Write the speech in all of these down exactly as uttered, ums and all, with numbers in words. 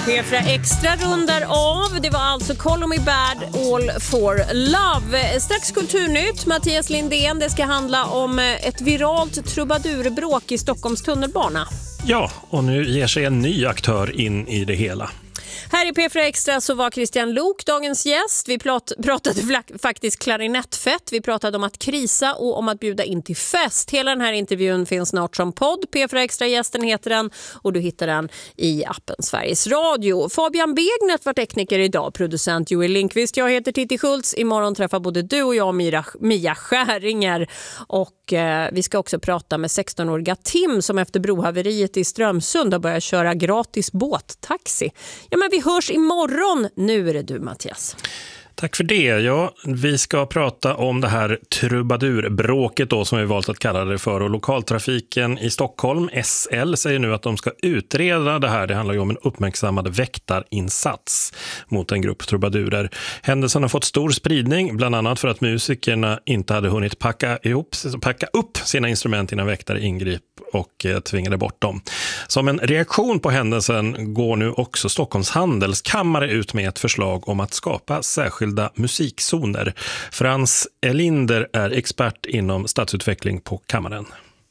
P fyra Extra rundar av. Det var alltså Call Me Bad, All for Love. Strax kulturnytt, Mattias Lindén. Det ska handla om ett viralt trubadurbråk i Stockholms tunnelbana. Ja, och nu ger sig en ny aktör in i det hela. Här i P fyra Extra så var Christian Lok dagens gäst. Vi prat- pratade fla- faktiskt klarinettfett. Vi pratade om att krisa och om att bjuda in till fest. Hela den här intervjun finns snart som podd. P fyra Extra-gästen heter den och du hittar den i appen Sveriges Radio. Fabian Begnet var tekniker idag, producent Joel Lindqvist. Jag heter Titti Schultz. Imorgon träffar både du och jag Mira, Mia Skäringer. Och eh, vi ska också prata med sexton-åriga Tim som efter brohaveriet i Strömsund har börjat köra gratis båttaxi. Ja, men vi hörs imorgon. Nu är det du, Mattias. Tack för det. Ja, vi ska prata om det här trubadurbråket då, som vi valt att kalla det för. Och lokaltrafiken i Stockholm, S L, säger nu att de ska utreda det här. Det handlar ju om en uppmärksammad väktarinsats mot en grupp trubadurer. Händelsen har fått stor spridning, bland annat för att musikerna inte hade hunnit packa, ihop, packa upp sina instrument innan väktare ingrip och eh, tvingade bort dem. Som en reaktion på händelsen går nu också Stockholms handelskammare ut med ett förslag om att skapa särskilda musikzoner. Frans Elinder är expert inom stadsutveckling på kammaren.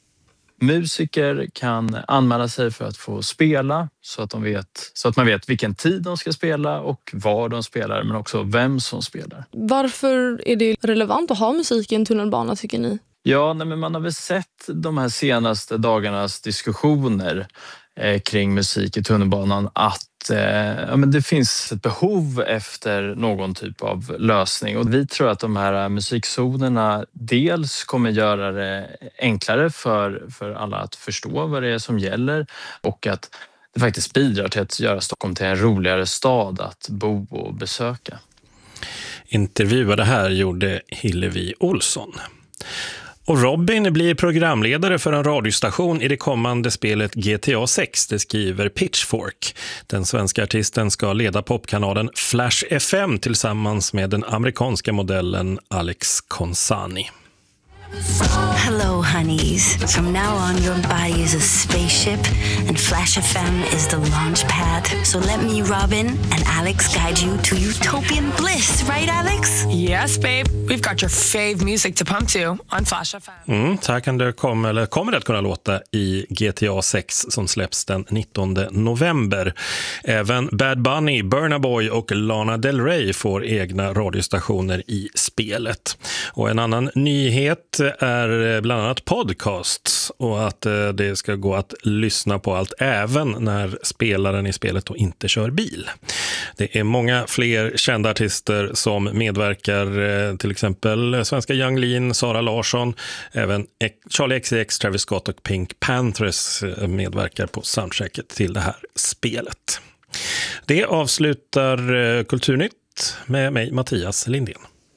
Musiker kan anmäla sig för att få spela så att, de vet, så att man vet vilken tid de ska spela och var de spelar, men också vem som spelar. Varför är det relevant att ha musik i en tunnelbana, tycker ni? Ja, nej, men man har väl sett de här senaste dagarnas diskussioner eh, kring musik i tunnelbanan att eh, ja, men det finns ett behov efter någon typ av lösning. Och vi tror att de här musikzonerna dels kommer göra det enklare för, för alla att förstå vad det är som gäller och att det faktiskt bidrar till att göra Stockholm till en roligare stad att bo och besöka. Intervjuade här gjorde Hillevi Olsson. Och Robin blir programledare för en radiostation i det kommande spelet G T A sex, det skriver Pitchfork. Den svenska artisten ska leda popkanalen Flash F M tillsammans med den amerikanska modellen Alex Consani. Hello, honeys. From now on, your body is a spaceship, and Flash F M is the launch pad. So let me, Robin, and Alex guide you to utopian bliss, right, Alex? Yes, babe. We've got your fave music to pump to on Flash F M. Mm, så här kan det komma, eller kommer det att kunna låta i G T A sex som släpps den nittonde november. Även Bad Bunny, Burna Boy och Lana Del Rey får egna radiostationer i spelet. Och en annan nyhet är bland annat podcasts och att det ska gå att lyssna på allt även när spelaren i spelet då inte kör bil. Det är många fler kända artister som medverkar, till exempel svenska Yung Lean, Sara Larsson, även Charlie X C X, Travis Scott och Pink Panthers medverkar på soundtracket till det här spelet. Det avslutar Kulturnytt med mig, Mattias Lindén.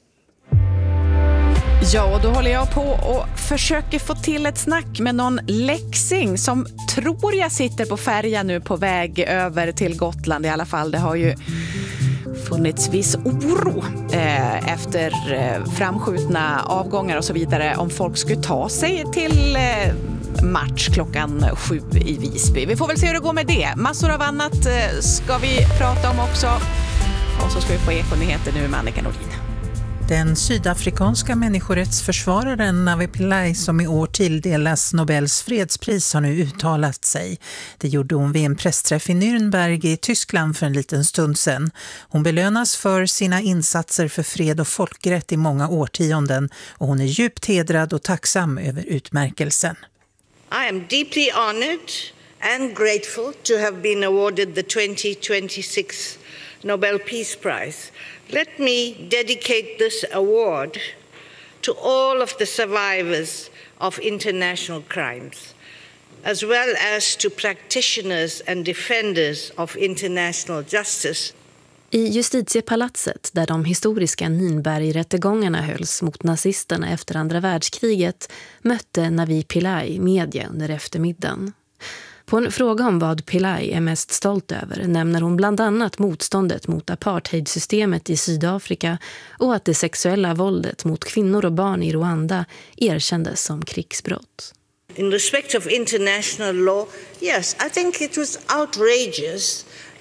Ja, och då håller jag på och försöker få till ett snack med någon läxing som tror jag sitter på färjan nu på väg över till Gotland i alla fall. Det har ju funnits viss oro eh, efter eh, framskjutna avgångar och så vidare om folk skulle ta sig till eh, match klockan sju i Visby. Vi får väl se hur det går med det. Massor av annat eh, ska vi prata om också. Och så ska vi få ekonyheter nu med Annika Nordin. Den sydafrikanska människorättsförsvararen Navi Pillay, som i år tilldelas Nobels fredspris, har nu uttalat sig. Det gjorde hon vid en pressträff i Nürnberg i Tyskland för en liten stund sedan. Hon belönas för sina insatser för fred och folkrätt i många årtionden och hon är djupt hedrad och tacksam över utmärkelsen. I am deeply honored and grateful to have been awarded the twenty twenty-six Nobel Peace Prize. Let me dedicate this award to all of the survivors of international crimes, as well as to practitioners and defenders of international justice. I Justitiepalatset, där de historiska Nürnberg-rättegångarna hölls mot nazisterna efter andra världskriget, mötte Navi Pillay media under eftermiddagen. På en fråga om vad Pillay är mest stolt över nämner hon bland annat motståndet mot apartheidsystemet i Sydafrika och att det sexuella våldet mot kvinnor och barn i Rwanda erkändes som krigsbrott. In respect of international law, yes, I think it was outrageous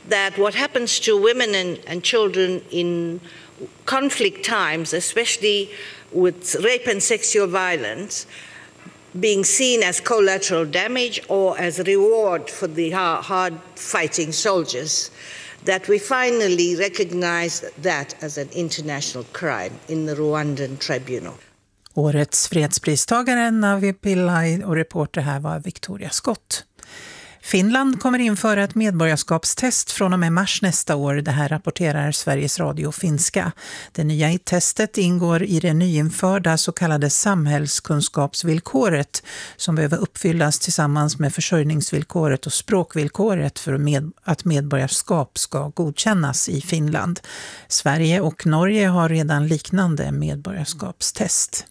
that what happens to women and, and children in conflict times, especially with rape and sexual violence, being seen as collateral damage or as reward for the hard fighting soldiers, that we finally recognize that as an international crime in the Rwandan tribunal. Årets fredspristagare Navi Pillai och reporter här var Victoria Scott. Finland kommer införa ett medborgarskapstest från och med mars nästa år. Det här rapporterar Sveriges Radio finska. Det nya i testet ingår i det nyinförda så kallade samhällskunskapsvillkoret som behöver uppfyllas tillsammans med försörjningsvillkoret och språkvillkoret för att medborgarskap ska godkännas i Finland. Sverige och Norge har redan liknande medborgarskapstest.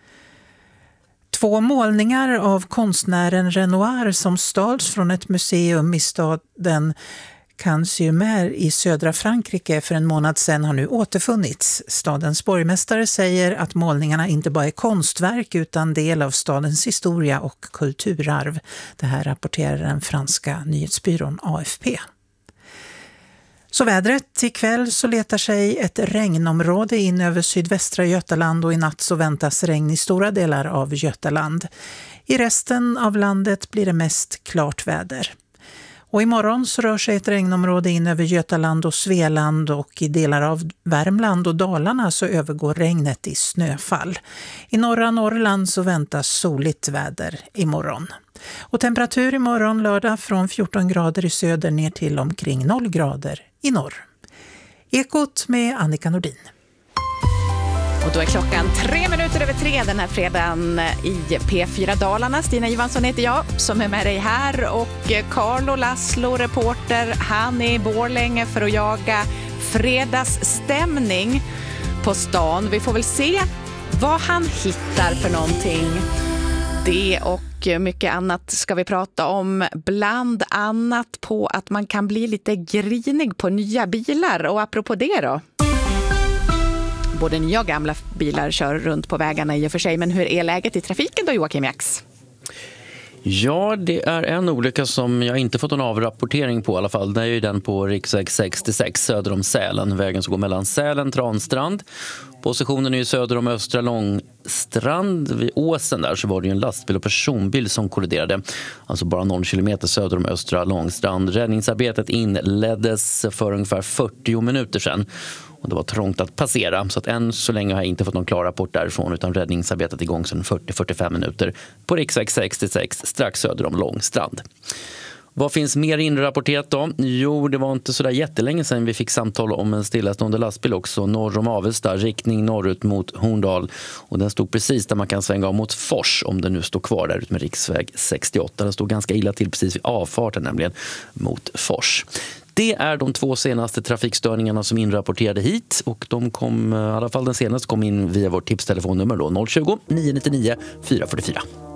Två målningar av konstnären Renoir som stals från ett museum i staden Cannes-sur-Mer i södra Frankrike för en månad sedan har nu återfunnits. Stadens borgmästare säger att målningarna inte bara är konstverk utan del av stadens historia och kulturarv. Det här rapporterar den franska nyhetsbyrån A F P. Så vädret, ikväll så letar sig ett regnområde in över sydvästra Götaland och i natt så väntas regn i stora delar av Götaland. I resten av landet blir det mest klart väder. Och imorgon så rör sig ett regnområde in över Götaland och Svealand och i delar av Värmland och Dalarna så övergår regnet i snöfall. I norra Norrland så väntas soligt väder imorgon. Och temperatur imorgon lördag från fjorton grader i söder ner till omkring noll grader i norr. Ekot med Annika Nordin. Och då är klockan tre minuter över tre den här fredagen i P fyra Dalarna. Stina Johansson heter jag som är med dig här och Carlo Laszlo, reporter, han är i Borlänge för att jaga fredagsstämning på stan. Vi får väl se vad han hittar för någonting. Det och mycket annat ska vi prata om, bland annat på att man kan bli lite grinig på nya bilar. Och apropå det då, både nya och gamla bilar kör runt på vägarna i och för sig, men hur är läget i trafiken då, Joakim Jax? Ja, det är en olycka som jag inte fått en avrapportering på i alla fall. Det är ju den på riksväg sextiosex söder om Sälen, vägen som går mellan Sälen och Transtrand. Positionen är ju söder om Östra Långstrand. Vid åsen där så var det ju en lastbil och personbil som kolliderade. Alltså bara någon kilometer söder om Östra Långstrand. Räddningsarbetet inleddes för ungefär fyrtio minuter sedan. Och det var trångt att passera, så att än så länge har jag inte fått någon klar rapport därifrån, utan räddningsarbetet igång sedan fyrtio till fyrtiofem minuter på riksväg sextiosex strax söder om Långstrand. Vad finns mer inrapporterat då? Jo, det var inte så där jättelänge sedan vi fick samtal om en stillastående lastbil också norr om Avesta, riktning norrut mot Horndal. Och den stod precis där man kan svänga av mot Fors, om den nu står kvar där ut med riksväg sextioåtta. Den stod ganska illa till precis vid avfarten nämligen mot Fors. Det är de två senaste trafikstörningarna som inrapporterade hit, och de kom, i alla fall den senaste kom in via vårt tipstelefonnummer då, noll tjugo, nio nio nio, fyra fyra fyra.